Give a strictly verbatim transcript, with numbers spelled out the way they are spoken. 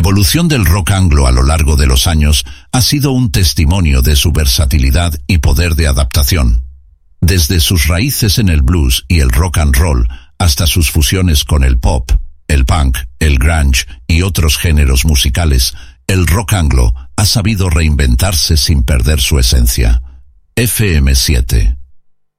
evolución del rock anglo a lo largo de los años ha sido un testimonio de su versatilidad y poder de adaptación. Desde sus raíces en el blues y el rock and roll hasta sus fusiones con el pop, el punk, el grunge y otros géneros musicales, el rock anglo ha sabido reinventarse sin perder su esencia. F M siete